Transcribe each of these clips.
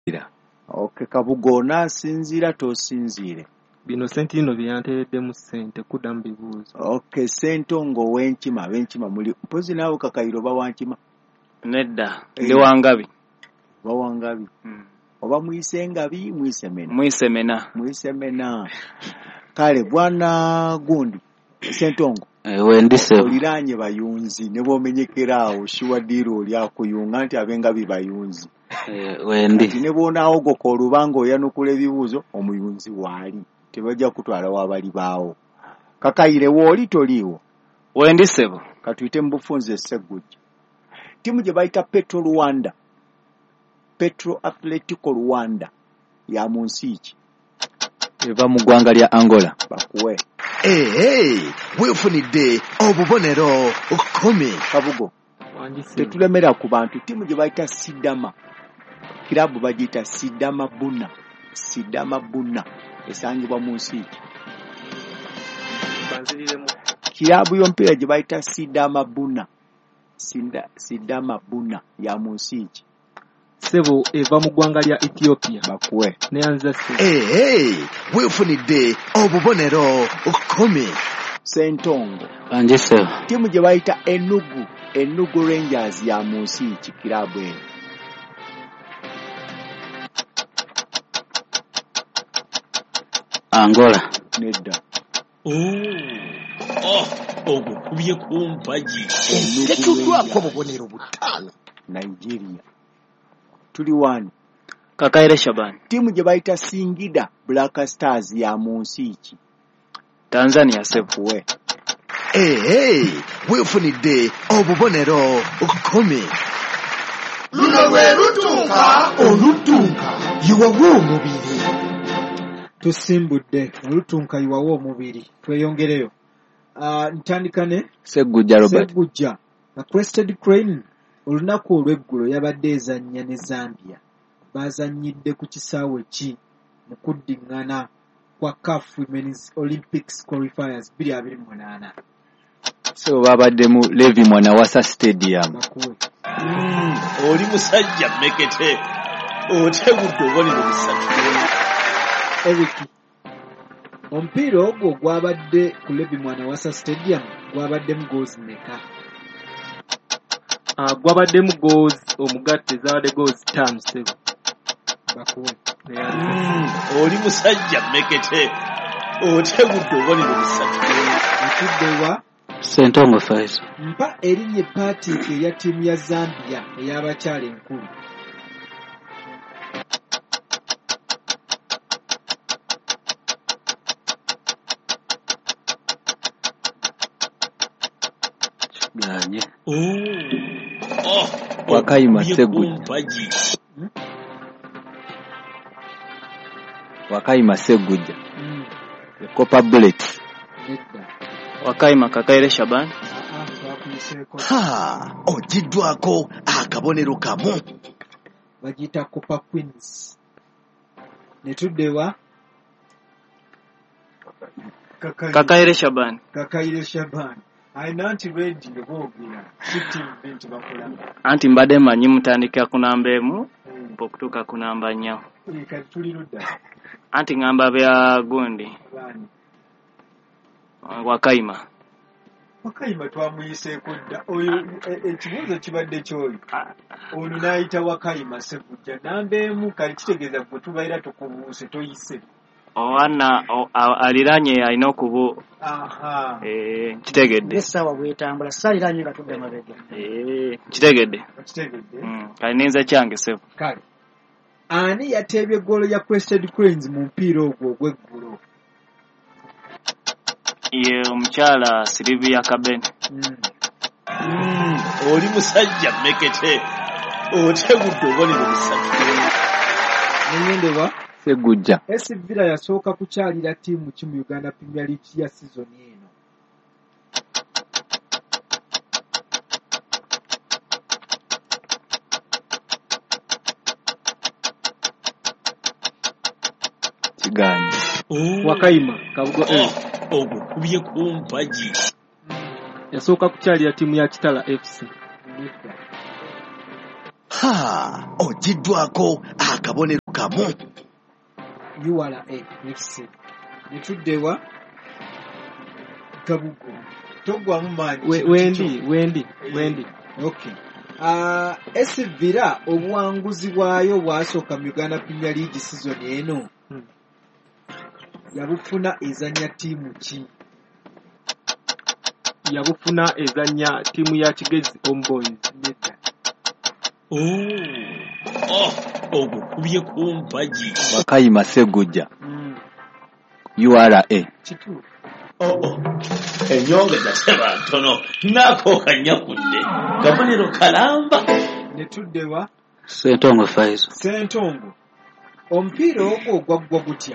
Okay, Kabugo n'asinziira tosinziire. Bino Sentino byantereddemu ssente kuddamu bibuuzo. Okay, Ssentongo w'Enkima, ab'Enkima muli mpozi naawe Kakayiro bawankima. Nedda ndi Wangabi. Bawangabi. Oba muyise Ngabi, muyise Mena. Kale bwana gundi Ssentongo. Wendise. Oliranye bayunzi ne bomenyekera awo shiwadiro oli akuyunga nti ab'Engabi bayunzi. Wendi. Ne bonaawo goko olubanga oyanukula ebibuuzo omuyunzi waali. Tebajja kutwala wabali baawo. Kakayire wooli toliiwo. Wendisebo. Katuyite mu bufunze Sseggujja. Timu gye bayita Petro Rwanda. Petro Atletico Rwanda ya mu nsi ki? Eva mu ggwanga lya Angola. Bakuwe. Weefunidde obubonero 10. Kabugo. Tetulemera ku bantu. Timu gye bayita Sidama. Kirabu bagiyita Sidama Buna. Sidama Buna. Esangibwa mu nsi ki? Kirabu y'omupiira gye bayita Sidama Buna. Sidama Buna ya mu nsi ki? Sebo eva mu ggwanga lya Ethiopia. Bakuwe. Neyanza sebo. Weefunidde obubonero 10. Ssentongo. Banjisebo. Timu gye bayita Enugu Rangers ya mu nsi ki kirabu eyo? Angola. Nedda. Ogukubye ku mpagi. Tetuddwako obubonero 5. Nigeria. Tuli wani. Kakayire Shaban. Timu gye bayita Singida Black Stars ya mu nsi ki? Tanzania sebo. Weefunidde obubonero 10. Luno lwe lutuuka olutunka yiwawo omubiri. Tusimbudde olutunka yiwawo omubiri. Tweyongereyo. Ntandika ne Sseggujja Robert. Sseggujja. Crested Crane olunaku olw'eggulo yabadde ezannya ne Zambia. Bazannyidde ku kisaawe ki mu kuddiŋŋana kwa CAF Women's Olympics Qualifiers 2028. So babadde mu Levi Mwanawasa Stadium. Bakuwe. Oli musajja mmekete. Otegudde obubonero 3. Eric. Omupiira ogwo gwabadde ku Levi Mwanawasa Stadium gwabaddemu goals meka? Gwabaddemu goals omugatte zabadde goals terms sebo. Bakuwe. Oli musajja mmekete. Otegudde obubonero 3. Ekiddewa Ssentongo Faizo. mpa erinnya epaati eya ttiimu ya Zambia ey'abakyala enkulu. Ganye. Wakayima Sseggujja. Copper Bullets. Wakayima Kakayire Shaban. Ogiddwako akabonero kamu. Bagiyita Copper Queens. Ne tuddewa Kakayire Shaban. Kakayire Shaban. Ayina nti radio boogera nti bakola. Anti mbadde mmanyi mutandikira ku namba emu okutuuka ku namba 4. Kati tuli ludda. Anti ngamba bya gundi. Wakayima. Wakayima twamuyiseeko dda. Oyo ekibuuzo kibadde kyoyo. Ono n'ayita Wakayima Sseggujja. Namba emu kale kitegeeza gwe tubaira tukubuuse toyise. Owana aliranye alina okubu. Kitegedde. Essaawa bwetambula saaliranye nga tudde mabega. Kitegedde. Kale kyange sebo. Kale. Ani yateebye ggoolo ya Crested Cranes mu mupiira ogwo ogw'eggulo? Ye omukyala Silvia Kabene. Oli musajja mmekete. Otegudde obubonero 3. Nenyendebwa Sseggujja. AS Villa yasooka kukyalira ttiimu ki mu Uganda Premier League ya sizoni eno? Kiganye. Wakayima Kabugo. Ogukubye ku mpagi. Yasooka kukyalira ttiimu ya Kitala FC. Ogiddwako akabonero kamu. URA next netuddewa Kabugo togwamu maanyi Wendi. Okay. Esivira obuwanguzi bwayo bwasooka mu Uganda Premier League season eno yabufuna ezanya ttiimu ki? Yabufuna ezanya ttiimu ya Kigezi Homeboys. Nedda. Ogukubye ku mpagi. Wakayima Segujja. URA. Kituufu. Enyonge zaseba ntono nako kanyakudde kabonero kalamba. Netuddewa Sentongo Faizo. Sentongo. Omupiira ogwo gwaggwa gutya?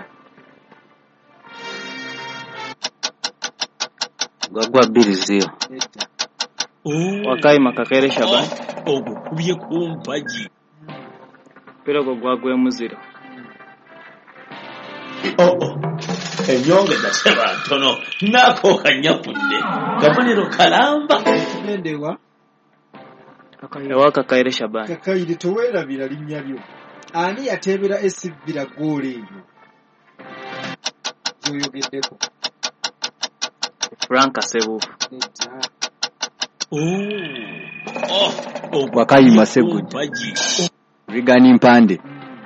Gwagwa 2-0. Nedda. Wakayima Kakere Shaban. Ogukubye ku mpagi. Omupiira ogwo gwagwemu 0. Enyonge zaseba ntono nako kanyakudde kabonero kalamba. Netuddewa Ewa Kakere Shaban. Kakayire toweerabira linnya lyo. Ani yateebera Esivira goolo eyo? Gyoyogeddeko. Frank Sebufu. Nedda. Wakayima Segujja. Rigani Mpande.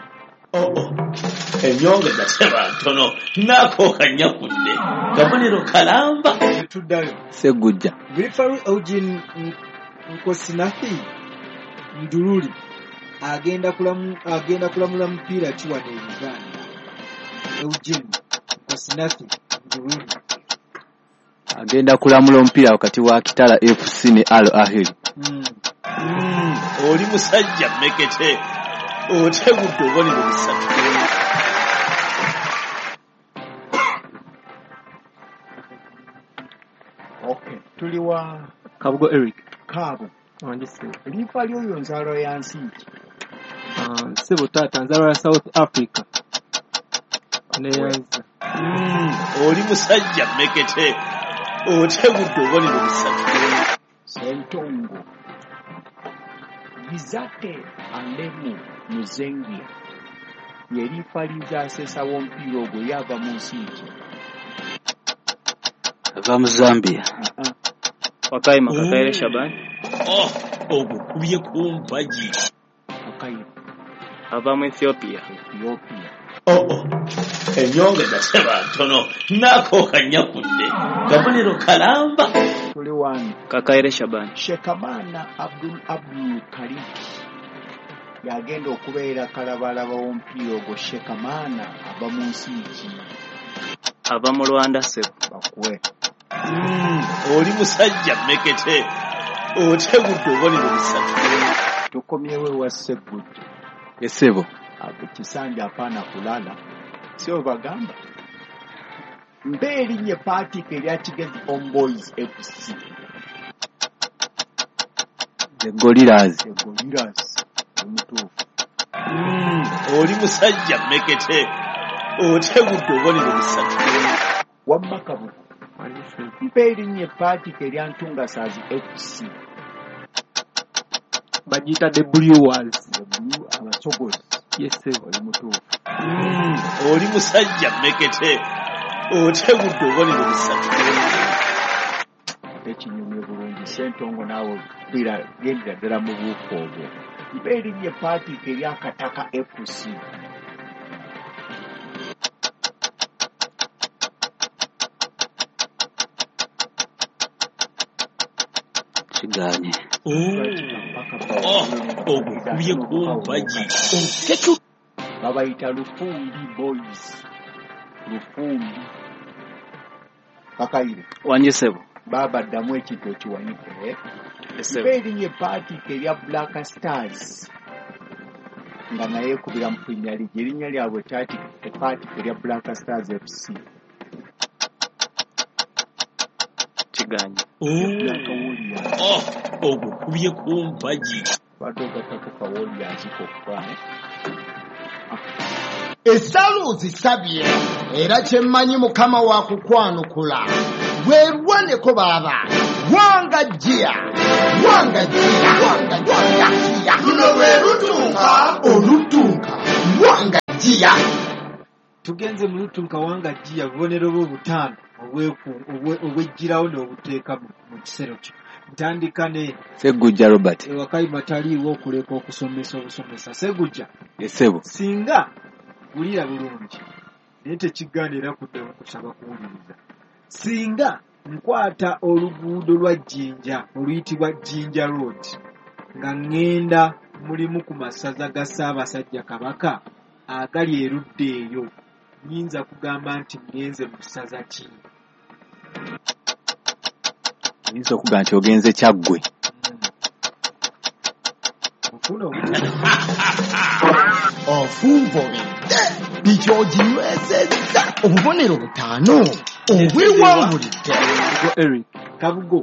Enyonge zaseba ntono nako kanyakudde kabonero kalamba. Netuddayo. Segujja. Referee Eugene Nkosinathi Ndululi agenda kulamula mupiira ki wano e Uganda? Eugene Nkosinathi Ndululi agenda kulamula omupiira wakati wa Kitala FC ne Al Ahly. Oli musajja mmekete otegudde obonero bisatu. Okay, tuliwa Kabugo Eric. Kabo. Wandise. Lifa lyoyo nzalo ya nsi. Sebo tata nzalo ya South Africa. Neyanza. Oli musajja mmekete otegudde obonero bisatu. Sentongo. Gizate Alemu Muzengia. Yelifa lizasesa w'omupiira ogwo yava mu nsi ki? Ava mu Zambia. Wakayima Kakere Shaban. Ogukubye ku mpagi. Wakayima. Ava mu Ethiopia. Enyonge zaseba ntono nako kanyakudde kabonero kalamba. Tuli wano. Kakere Shaban. Shekamana Abdul Kariki yagenda okubeera kalabalaba w'omupiira ogwo. Shekamana ava mu nsi ki? Ava mu Rwanda Sebo. Bakuwe. Oli musajja mmekete otegudde obonero bisatu. Tukomyewo wa Segujja. Esebo. Kisanja hapana kulala. Sio bagamba. Mbeli nye party kerya Kigezi Homeboys FC. The Gorillas. Omutuufu. Oli musajja mmekete otegudde obonero bisatu. Wamma Kabugo. Mbeli nye party kerya Ntunga Stars FC. Bajita the Brewers. Abasogozi. Yes sir. Oli mutuufu. Oli musajja mmekete otegudde obonero bisatu. Ekinyumye bulungi Sentongo naawe bira gendera ddala mu buufu obwo. Mbeli nye party kerya Kataka FC. Kiganye. Ogukubye ku mpagi. Babayita Lufumbi Boys. Lufumbi. Kakayire. Wanjisebo. Baba ddamu ekintu ekiwanike. Esebo. Mberinye party kerya Black Stars. Nga naye kubira mu Premier League. Erinnya lyabwe tati party kerya Black Stars FC. Kiganye. Ogukubye ku mpagi. Badogatako Warriors kokka. Essalo zisabye era kyemmanyi Mukama wa kukwanukula weerwaneko baba wanga jia luno lwe lutunka olutunka Wanga Gia. tugenze mu lutunka wanga Gia bubonero bw'obutaano obwejjirawo n'obuteeka mu kisero kyo. Ntandika ne Segujja Robert. Wakayima taliiwo okuleka okusomesa obusomesa. Segujja. Yesebo. Singa wulira bulungi naye tekigaanira kuddamu kusaba kuwuliriza. Singa nkwata oluguudo lwa Jjinja oluyitibwa Jjinja Road nga ŋŋenda mulimu ku masaza ga Ssaabasajja Kabaka agali erudda eyo, nnyinza kugamba nti ngenze mu ssaza ki? Oyinza okugamba nti ogenze Kyaggwe. Ofuna Ofunvubidde biki oginywezezza obubonero butaano obwewangulidde. Eric. Kabugo.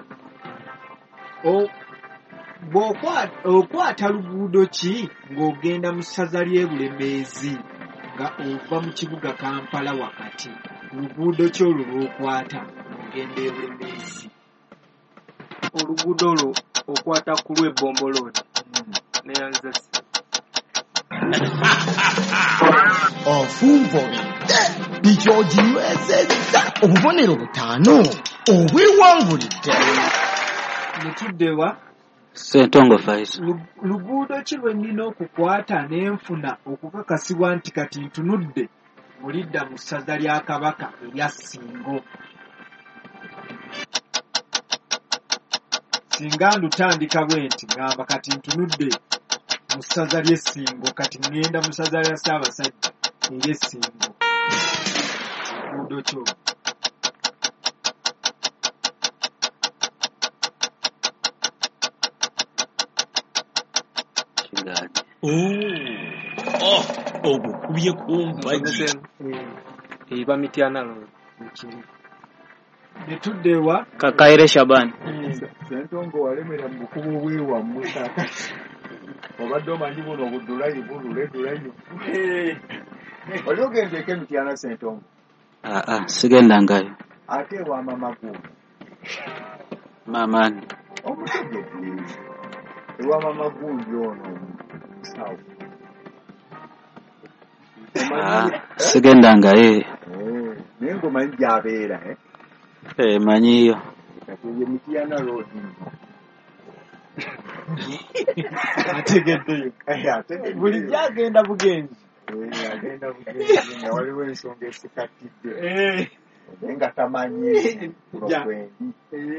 Okwata luguudo ki ng'ogenda mu ssaza ly'e Bulemeezi nga ova mu kibuga Kampala wakati? Luguudo ki olwo lw'okwata ng'ogenda e Bulemeezi? Oluguudo olwo okwata ku lw'Ebombo Road. Neyanza Ofunvubidde biki oginywezezza obubonero butaano obwewangulidde. Netuddewa Ssentongo Faizo. luguudo ki lwe nnina okukwata ne nfuna okukakasibwa nti kati ntunudde mulidda mu ssaza lya Kabaka erya Ssingo? Singa ndutandika bwe nti ngamba kati ntunudde mu ssaza ly'e Ssingo, kati ŋŋenda mu ssaza lya Ssaabasajja ery'e Ssingo. Luguudo kyo ogwo kubye kumpagi. Eba Mityana Road. netuddewa Kakaire Shaban. Ssentongo walemera mu bukubo bwewammwe kaakati obadde omanyi buno obudulayi bulule. Oli ogendeeko Emityana Ssentongo? Sigendangayo. Ate ewa Mama Gundi Mamani. omutegedde ewa Mama Gundi ono musawo. Sigendangayo. Naye ng'omanyi gy'abeera Manyiyo. kati ye Mityana Road. ategeddeyo buli gyagenda bugenzi. Agenda bugenzi nga waliwo ensonga esikatidde naye nga tamanyi kwendi.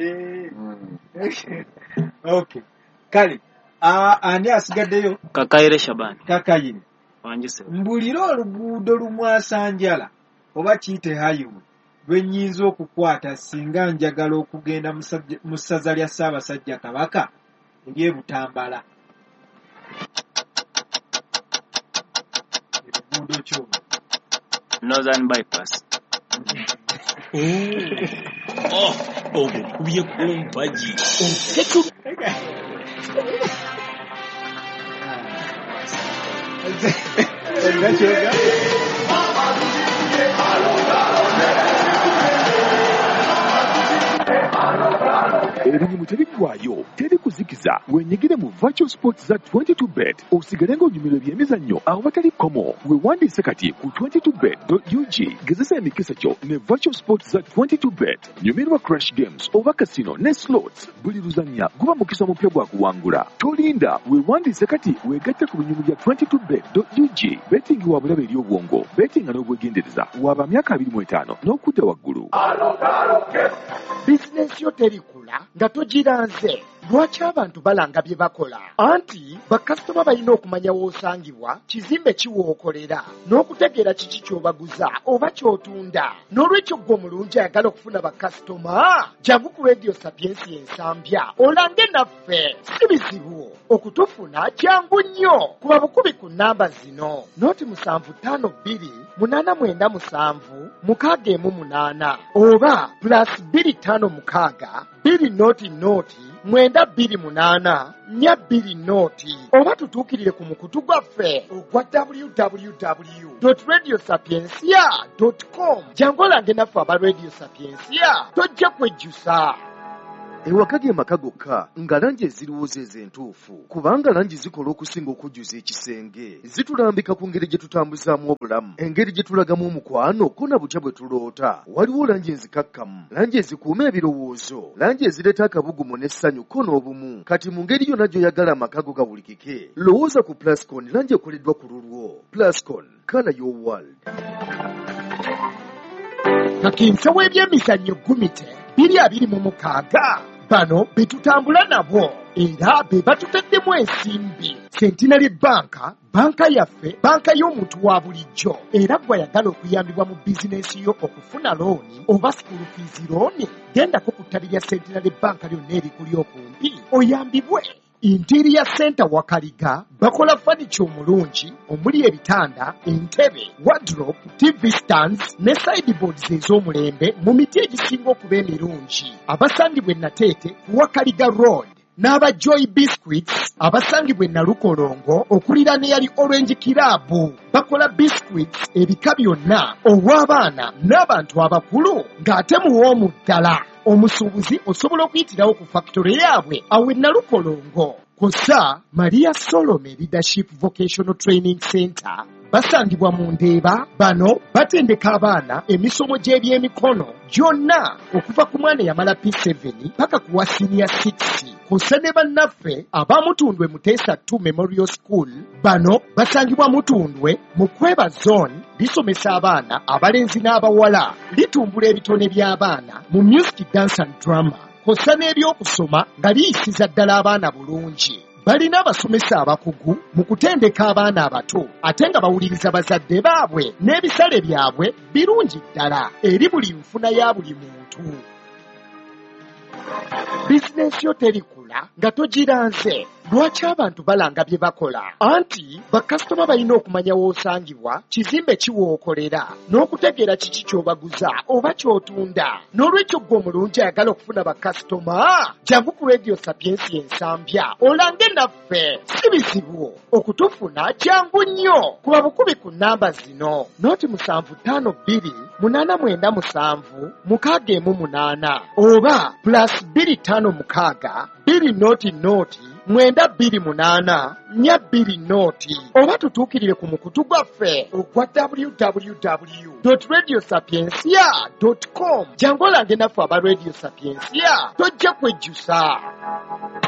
Okay. Kale ani asigaddeyo? Kakaire Shaban. Kakayire. Wanjise. Mbulira oluguudo lumwasanjala oba kiyite highway lwe nnyinza okukwata singa njagala okugenda mu ssaza lya Ssaabasajja Kabaka ery'e Butambala. Oluguudo kyo Northern Bypass. Ogwo kubye kumpagi. Ebintu tebiggwaayo, teri kuzikiza. Wenyigire mu Virtual Sports za 22bet osigale ng'onyumirwa ebyemizannyo awo batali komo. Weewandiise kati ku 22bet.ug. Gezesa emikisa gyo ne Virtual Sports za 22bet. Nyumirwa Crash Games oba Casino ne Slots. Buli luzannya guba mukisa mupya gwa kuwangula. Tolinda, weewandiise kati weegatte ku binyumu bya 22bet.ug. Betting wa bulabe eri obwongo. Betting n'obwegendereza. Waba myaka 25 n'okudda waggulu. Bizinensi yo terikula nga togiranze. Lwaki abantu balanga bye bakola? Anti bakasitoma balina okumanya w'osangibwa, kizimbe kiwookolera, n'okutegeera kiki ky'obaguza oba ky'otunda. N'olwekyo gwe omulungi ayagala okufuna bakasitoma, jangu ku Radio Sapiensi ensambya olange naffe. Si bizibu okutufuna, jangu nnyo. Kuba bukubi ku nnamba zino: 0757 oba +256 200 928 oba tutuukirire ku mukutu gwaffe ogwa www.radiosapiensia.com. jangu olange naffe aba Radio Sapiensia, tojja kwejjusa. ewaka ge maka gokka nga langi eziriwo zezo entuufu kubanga langi zikola okusinga okujjuza ekisenge zitulambika ku ngeri gye tutambuzaamu obulamu engeri gye tulagamu omukwano ko na butya bwe tuloota waliwo langi enzikakkamu langi ezikuuma ebirowoozo langi ezireeta akabugumu n'essanyu ko n'obumu kati mu ngeri yonna gy'oyagala amaka go gabulikike lowooza ku Plascon langi ekoleddwa ku lulwo Plascon color your world. Kakinsa w'ebyemizannyo gumite 226 bano be tutambula nabo era be batutaddemu ensimbi Centenary Banka banka yaffe banka y'omuntu wa bulijjo era gwayagala okuyambibwa mu bizinensi yo okufuna looni oba school fees looni gendako ku ttabi lya Centenary Banka lyonna erikuli okumpi oyambibwe Interior Center Wakaliga bakola furniture omulungi omuli ebitanda entebe wardrobe TV stands ne sideboards ez'omulembe mu miti egisinga okuba emirungi abasangibwa e Nateete Wakaliga Road n'aba Joy Biscuits abasangibwa e Nalukolongo okuliraana eyali Orange Club bakola biscuits ebika byonna ow'abaana n'abantu abakulu ng'ate muwoomu ddala omusuubuzi osobola okuyitirawo ku factory yaabwe awe Nalukolongo kosa Maria Solomon Leadership Vocational Training Center basangibwa mu Ndeeba bano batendeka abaana emisomo gy'ebyemikono gyonna okuva ku mwana yamala P7 paka ku wa senior 6 kosa ne bannaffe abamutundwe Muteesa 2 Memorial School bano basangibwa Mutundwe mu Kweba Zone lisomesa abaana abalenzi n'abawala litumbula ebitone by'abaana mu music dance and drama kosa n'ebyokusoma nga liyisiza ddala abaana bulungi balina abasomesa abakugu mu kutendeka abaana abato ate nga bawuliriza bazadde baabwe n'ebisale byabwe birungi ddala eri buli nfuna ya buli muntu bizinensi yo terikula nga togiranze lwaki abantu balanga bye bakola anti bakasitoma balina okumanya w'osangibwa kizimbe kiwookolera n'okutegeera kiki ky'obaguza oba ky'otunda n'olwekyo gwe omulungi ayagala okufuna bakasitoma jangu ku Radio Sapiensi ensambya olange naffe si bizibu okutufuna jangu nnyo kuba bukubi ku nnamba zino noti 752997 oba +256 2 928 428 oba tutuukirire ku mukutu gwaffe ogwa www.radiosapiensia.com jangu olange naffe aba Radio Sapiensia tojja kwejjusa